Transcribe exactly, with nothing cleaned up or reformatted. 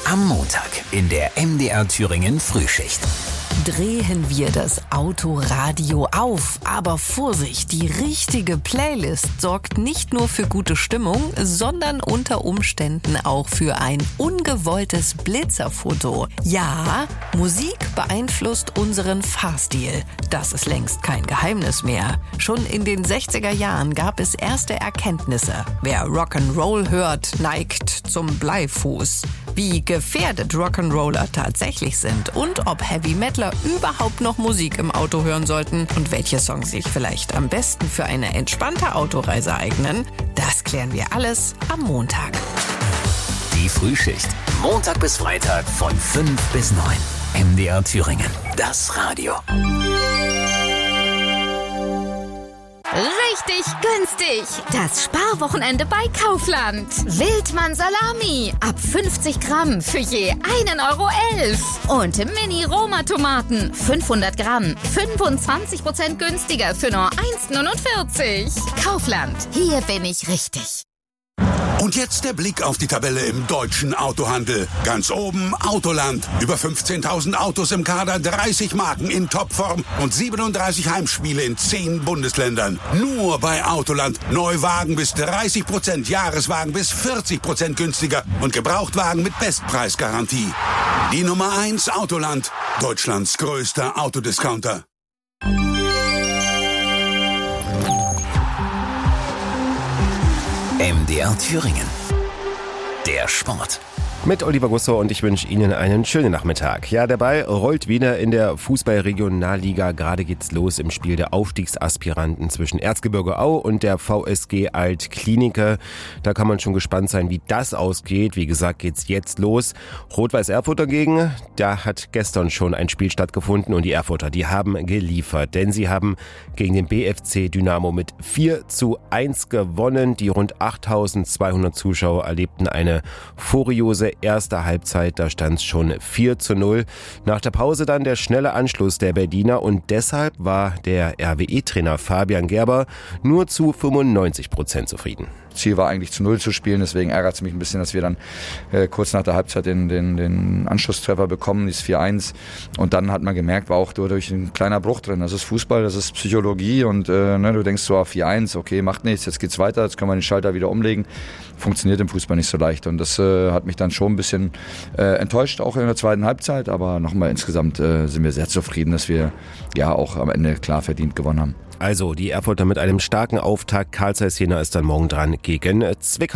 Am Montag in der M D R Thüringen Frühschicht. Drehen wir das Autoradio auf. Aber Vorsicht, die richtige Playlist sorgt nicht nur für gute Stimmung, sondern unter Umständen auch für ein ungewolltes Blitzerfoto. Ja, Musik beeinflusst unseren Fahrstil. Das ist längst kein Geheimnis mehr. Schon in den sechziger Jahren gab es erste Erkenntnisse. Wer Rock'n'Roll hört, neigt zum Bleifuß. Wie gefährdet Rock'n'Roller tatsächlich sind und ob Heavy Metaler überhaupt noch Musik im Auto hören sollten und welche Songs sich vielleicht am besten für eine entspannte Autoreise eignen, das klären wir alles am Montag. Die Frühschicht. Montag bis Freitag von fünf bis neun. M D R Thüringen. Das Radio. Richtig günstig. Das Sparwochenende bei Kaufland. Wildmann Salami. Ab fünfzig Gramm für je einen Euro elf. Und Mini-Roma-Tomaten. fünfhundert Gramm. fünfundzwanzig Prozent günstiger für nur eins neunundvierzig. Kaufland. Hier bin ich richtig. Und jetzt der Blick auf die Tabelle im deutschen Autohandel. Ganz oben Autoland. Über fünfzehntausend Autos im Kader, dreißig Marken in Topform und siebenunddreißig Heimspiele in zehn Bundesländern. Nur bei Autoland. Neuwagen bis dreißig Prozent, Jahreswagen bis vierzig Prozent günstiger und Gebrauchtwagen mit Bestpreisgarantie. Die Nummer eins Autoland. Deutschlands größter Autodiscounter. M D R Thüringen. Der Sport. Mit Oliver Gusso und ich wünsche Ihnen einen schönen Nachmittag. Ja, der Ball rollt wieder in der Fußball-Regionalliga. Gerade geht's los im Spiel der Aufstiegsaspiranten zwischen Erzgebirge Au und der V S G Alt-Klinike. Da kann man schon gespannt sein, wie das ausgeht. Wie gesagt, geht's jetzt los. Rot-Weiß Erfurt dagegen, da hat gestern schon ein Spiel stattgefunden und die Erfurter, die haben geliefert. Denn sie haben gegen den B F C Dynamo mit vier zu eins gewonnen. Die rund achttausendzweihundert Zuschauer erlebten eine furiose erste Halbzeit, da stand es schon vier zu null. Nach der Pause dann der schnelle Anschluss der Berliner und deshalb war der R W E-Trainer Fabian Gerber nur zu fünfundneunzig Prozent zufrieden. Ziel war eigentlich zu null zu spielen, deswegen ärgert es mich ein bisschen, dass wir dann äh, kurz nach der Halbzeit den, den, den Anschlusstreffer bekommen, dieses vier eins. Und dann hat man gemerkt, war auch durch ein kleiner Bruch drin. Das ist Fußball, das ist Psychologie und äh, ne, du denkst so, vier eins, okay, macht nichts, jetzt geht's weiter, jetzt können wir den Schalter wieder umlegen. Funktioniert im Fußball nicht so leicht und das äh, hat mich dann schon ein bisschen äh, enttäuscht, auch in der zweiten Halbzeit, aber nochmal insgesamt äh, sind wir sehr zufrieden, dass wir ja auch am Ende klar verdient gewonnen haben. Also die Erfurter mit einem starken Auftakt. Karl Zeiss Jena ist dann morgen dran gegen Zwickau.